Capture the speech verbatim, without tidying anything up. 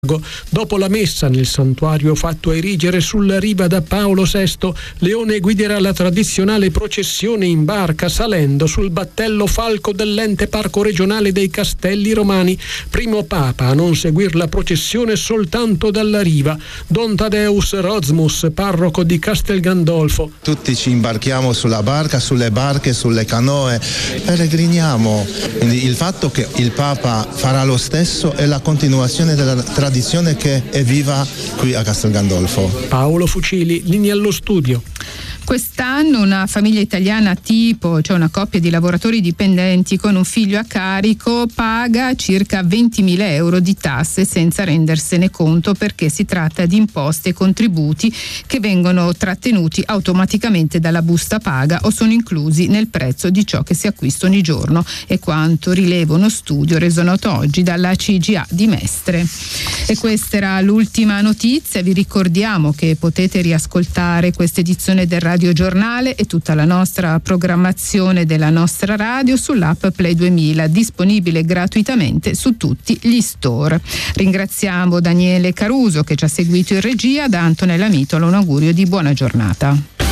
Dopo la messa nel santuario fatto erigere sulla riva da Paolo sesto, Leone guiderà la tradizionale processione in barca salendo sul battello falco dell'ente parco regionale dei Castelli Romani. Primo papa a non seguir la processione soltanto dalla riva, Don Tadeus Rozmus, parroco di Castel Gandolfo. Tutti ci imbarchiamo sulla barca, sulle barche, sulle canoe, pellegriniamo. Quindi il fatto che il papa farà lo stesso è la continuazione della tradizione che è viva qui a Castel Gandolfo. Paolo Fucili, linea allo studio. Quest'anno una famiglia italiana tipo, cioè una coppia di lavoratori dipendenti con un figlio a carico, paga circa ventimila euro di tasse senza rendersene conto, perché si tratta di imposte e contributi che vengono trattenuti automaticamente dalla busta paga o sono inclusi nel prezzo di ciò che si acquista ogni giorno, e quanto rileva uno studio reso noto oggi dalla C G A di Mestre. E questa era l'ultima notizia. Vi ricordiamo che potete riascoltare questa edizione del Radio Giornale e tutta la nostra programmazione della nostra radio sull'app Play duemila, disponibile gratuitamente su tutti gli store. Ringraziamo Daniele Caruso che ci ha seguito in regia. Da Antonella Mitola un augurio di buona giornata.